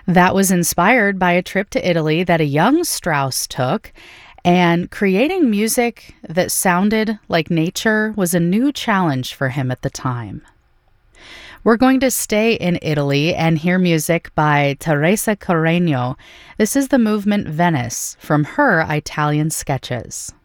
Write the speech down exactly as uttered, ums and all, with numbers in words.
That was inspired by a trip to Italy that a young Strauss took, and creating music that sounded like nature was a new challenge for him at the time. We're going to stay in Italy and hear music by Teresa Carreño. This is the movement Venice from her Italian sketches.